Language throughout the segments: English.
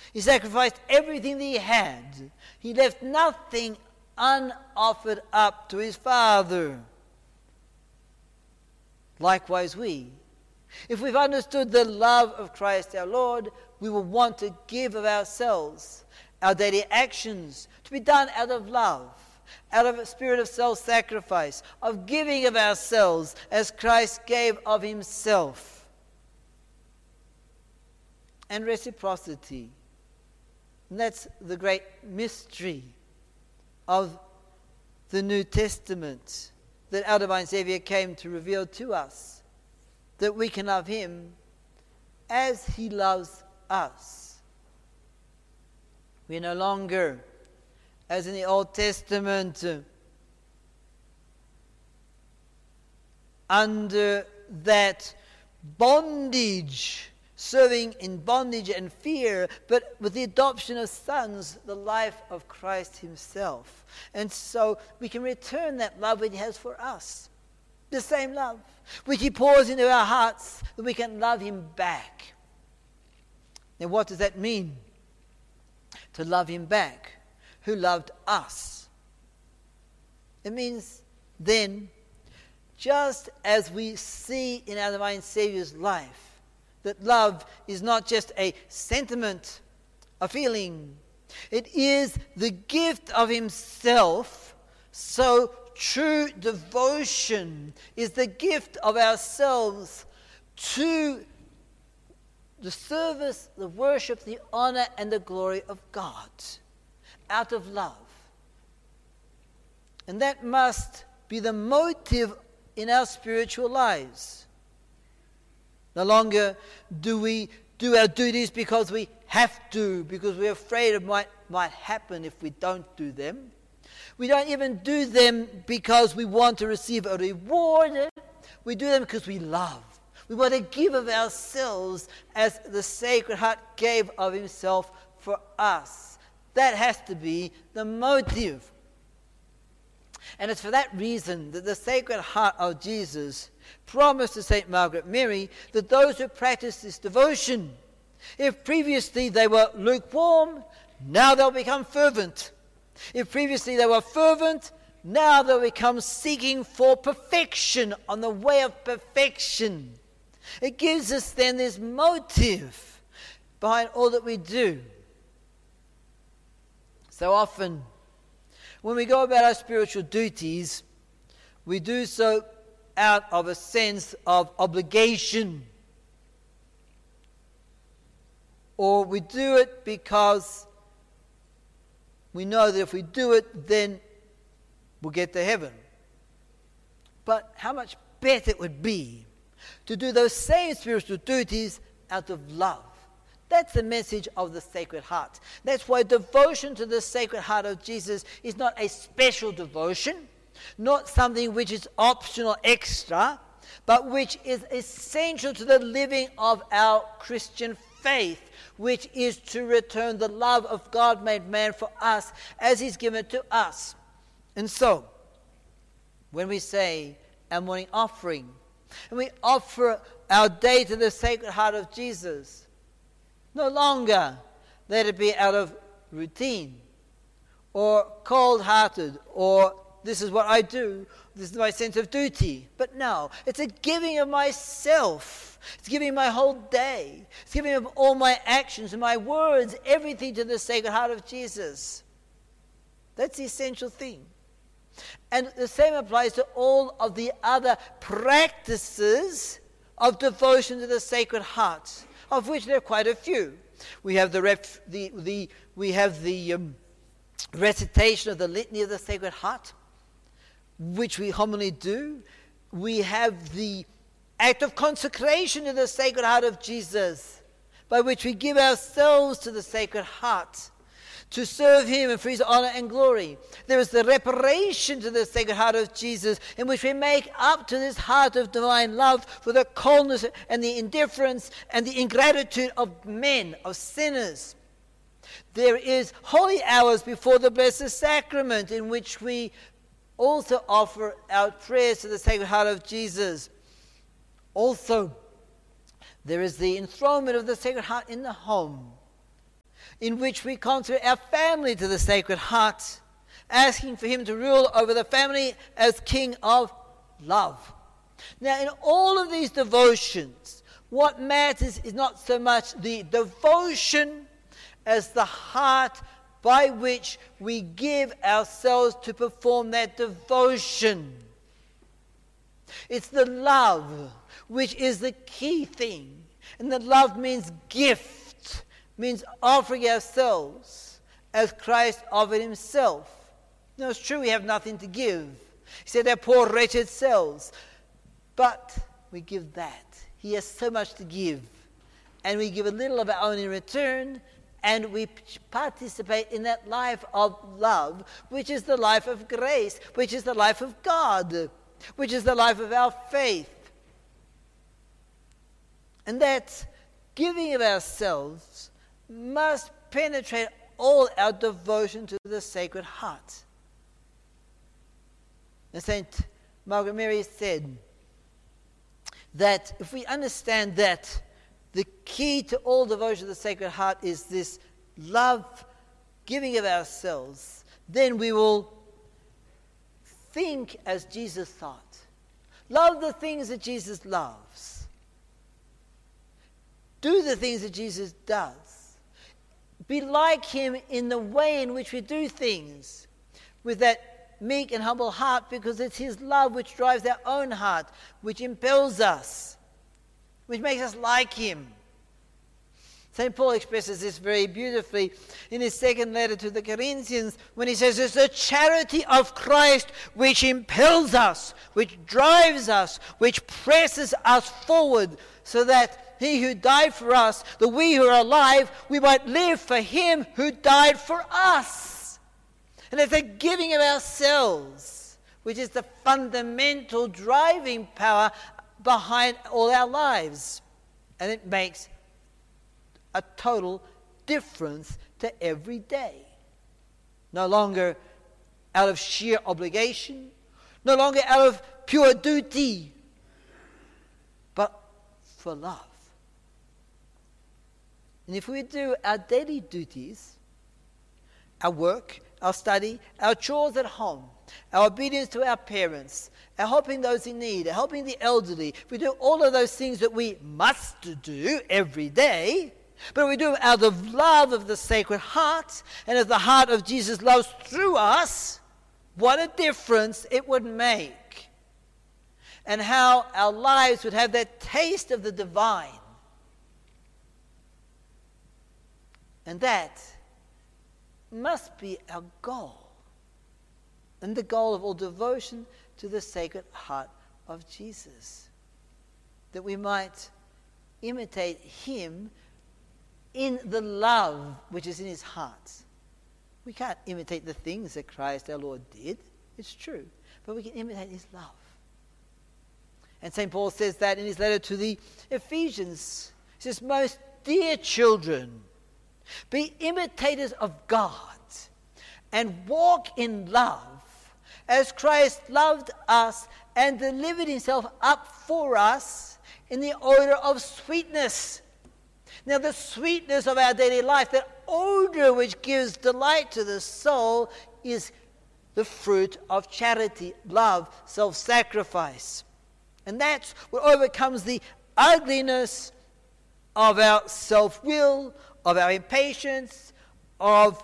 He sacrificed everything that he had. He left nothing unoffered up to his Father. Likewise we. If we've understood the love of Christ our Lord, we will want to give of ourselves, our daily actions, to be done out of love, out of a spirit of self-sacrifice, of giving of ourselves as Christ gave of himself. And reciprocity. And that's the great mystery of the New Testament that our divine Savior came to reveal to us, that we can love him as he loves us. We are no longer, as in the Old Testament, under that bondage, serving in bondage and fear, but with the adoption of sons, the life of Christ himself. And so we can return that love that he has for us. The same love which he pours into our hearts, that we can love him back. Now what does that mean? To love him back, who loved us. It means then, just as we see in our divine Saviour's life, that love is not just a sentiment, a feeling. It is the gift of himself. So true devotion is the gift of ourselves to the service, the worship, the honor, and the glory of God, out of love. And that must be the motive in our spiritual lives. No longer do we do our duties because we have to, because we're afraid of what might happen if we don't do them. We don't even do them because we want to receive a reward. We do them because we love. We want to give of ourselves as the Sacred Heart gave of himself for us. That has to be the motive. And it's for that reason that the Sacred Heart of Jesus promised to St. Margaret Mary that those who practice this devotion, if previously they were lukewarm, now they'll become fervent. If previously they were fervent, now they'll become seeking for perfection, on the way of perfection. It gives us then this motive behind all that we do. So often, when we go about our spiritual duties, we do so out of a sense of obligation. Or we do it because we know that if we do it, then we'll get to heaven. But how much better it would be to do those same spiritual duties out of love. That's the message of the Sacred Heart. That's why devotion to the Sacred Heart of Jesus is not a special devotion, not something which is optional extra, but which is essential to the living of our Christian faith, which is to return the love of God made man for us as he's given it to us. And so, when we say our morning offering, and we offer our day to the Sacred Heart of Jesus, no longer let it be out of routine or cold-hearted or this is what I do, this is my sense of duty. But no, it's a giving of myself. It's giving my whole day. It's giving of all my actions and my words, everything to the Sacred Heart of Jesus. That's the essential thing. And the same applies to all of the other practices of devotion to the Sacred Heart, of which there are quite a few. We have the recitation of the Litany of the Sacred Heart, which we commonly do. We have the act of consecration to the Sacred Heart of Jesus, by which we give ourselves to the Sacred Heart to serve him and for his honor and glory. There is the reparation to the Sacred Heart of Jesus, in which we make up to this heart of divine love for the coldness and the indifference and the ingratitude of men, of sinners. There is holy hours before the Blessed Sacrament, in which we also offer our prayers to the Sacred Heart of Jesus. Also, there is the enthronement of the Sacred Heart in the home. in which we consecrate our family to the Sacred Heart, asking for him to rule over the family as King of love. Now, in all of these devotions, what matters is not so much the devotion as the heart by which we give ourselves to perform that devotion. It's the love which is the key thing. And the love means gift, means offering ourselves as Christ offered himself. Now, it's true we have nothing to give. He said, our poor wretched selves. But we give that. He has so much to give. And we give a little of our own in return, and we participate in that life of love, which is the life of grace, which is the life of God, which is the life of our faith. And that giving of ourselves must penetrate all our devotion to the Sacred Heart. And St. Margaret Mary said that if we understand that the key to all devotion to the Sacred Heart is this love, giving of ourselves, then we will think as Jesus thought. Love the things that Jesus loves. Do the things that Jesus does. Be like him in the way in which we do things, with that meek and humble heart, because it's his love which drives our own heart, which impels us, which makes us like him. St. Paul expresses this very beautifully in his second letter to the Corinthians, when he says it's the charity of Christ which impels us, which drives us, which presses us forward, so that he who died for us, that we who are alive, we might live for him who died for us. And it's the giving of ourselves, which is the fundamental driving power behind all our lives. And it makes a total difference to every day. No longer out of sheer obligation, no longer out of pure duty, but for love. And if we do our daily duties, our work, our study, our chores at home, our obedience to our parents, our helping those in need, our helping the elderly, if we do all of those things that we must do every day, but we do it out of love of the Sacred Heart, and as the heart of Jesus loves through us, what a difference it would make. And how our lives would have that taste of the divine. And that must be our goal. And the goal of all devotion to the Sacred Heart of Jesus. That we might imitate him in the love which is in his heart. We can't imitate the things that Christ our Lord did. It's true. But we can imitate his love. And St. Paul says that in his letter to the Ephesians. He says, most dear children, be imitators of God and walk in love as Christ loved us and delivered himself up for us in the odor of sweetness. Now, the sweetness of our daily life, that odor which gives delight to the soul, is the fruit of charity, love, self-sacrifice. And that's what overcomes the ugliness of our self-will, of our impatience, of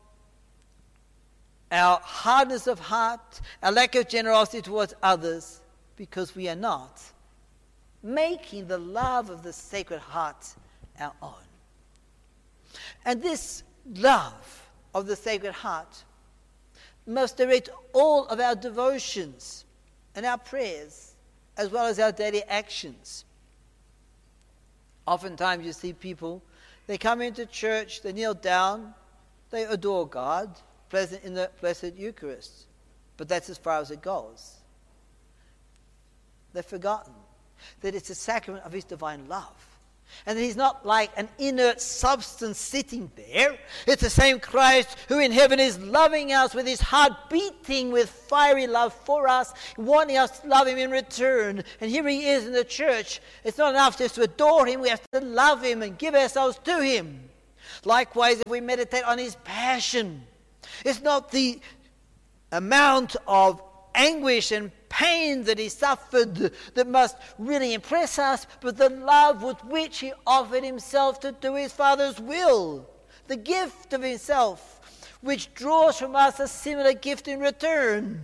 our hardness of heart, our lack of generosity towards others, because we are not making the love of the Sacred Heart our own. And this love of the Sacred Heart must direct all of our devotions and our prayers, as well as our daily actions. Oftentimes you see people, they come into church, they kneel down, they adore God, present in the Blessed Eucharist. But that's as far as it goes. They've forgotten that it's a sacrament of his divine love. And that he's not like an inert substance sitting there. It's the same Christ who in heaven is loving us with his heart beating with fiery love for us, wanting us to love him in return. And here he is in the church. It's not enough just to adore him. We have to love him and give ourselves to him. Likewise, if we meditate on his passion, it's not the amount of anguish and pain that he suffered that must really impress us, but the love with which he offered himself to do his Father's will, the gift of himself, which draws from us a similar gift in return.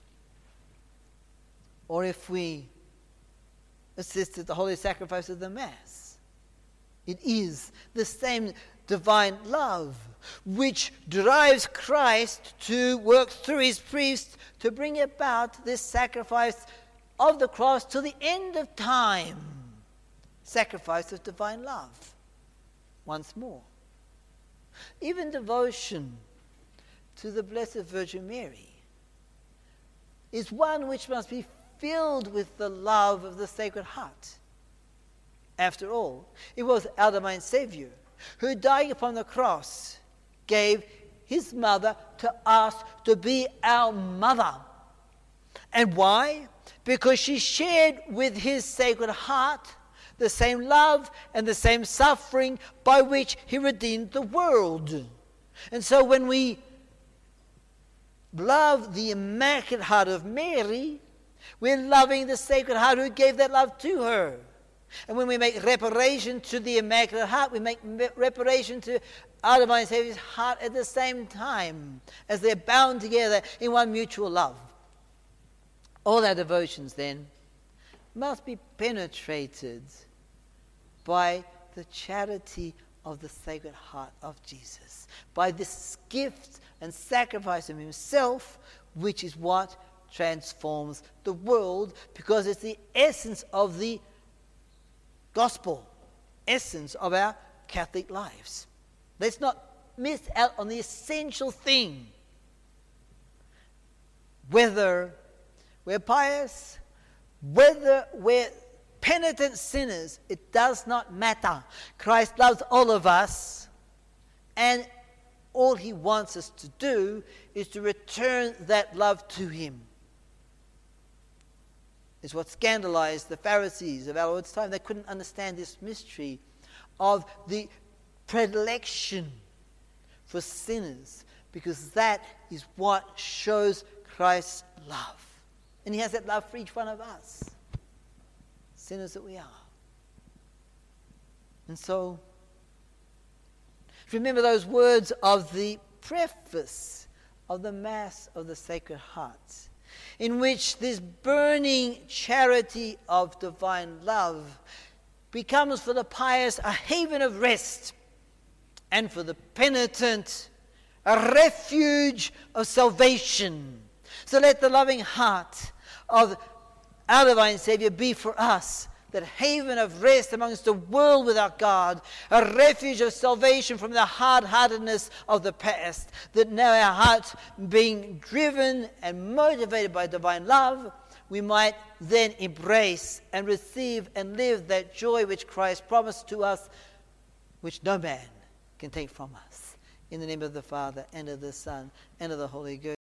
Or if we assist at the holy sacrifice of the Mass, it is the same divine love which drives Christ to work through his priests to bring about this sacrifice of the cross to the end of time. Sacrifice of divine love. Once more. Even devotion to the Blessed Virgin Mary is one which must be filled with the love of the Sacred Heart. After all, it was our divine Saviour who, dying upon the cross, gave his mother to us to be our mother. And why? Because she shared with his Sacred Heart the same love and the same suffering by which he redeemed the world. And so when we love the Immaculate Heart of Mary, we're loving the Sacred Heart who gave that love to her. And when we make reparation to the Immaculate Heart, we make reparation to our divine Saviour's heart at the same time, as they're bound together in one mutual love. All our devotions, then, must be penetrated by the charity of the Sacred Heart of Jesus, by this gift and sacrifice of himself, which is what transforms the world, because it's the essence of the gospel, essence of our Catholic lives. Let's not miss out on the essential thing. Whether we're pious, whether we're penitent sinners, it does not matter. Christ loves all of us, and all he wants us to do is to return that love to him. It's what scandalized the Pharisees of our Lord's time. They couldn't understand this mystery of the predilection for sinners, because that is what shows Christ's love. And he has that love for each one of us, sinners that we are. And so, remember those words of the preface of the Mass of the Sacred Heart, in which this burning charity of divine love becomes for the pious a haven of rest, and for the penitent a refuge of salvation. So let the loving heart of our divine Saviour be for us that haven of rest amongst the world without God, a refuge of salvation from the hard-heartedness of the past, that now our hearts being driven and motivated by divine love, we might then embrace and receive and live that joy which Christ promised to us, which no man can take from us. In the name of the Father, and of the Son, and of the Holy Ghost.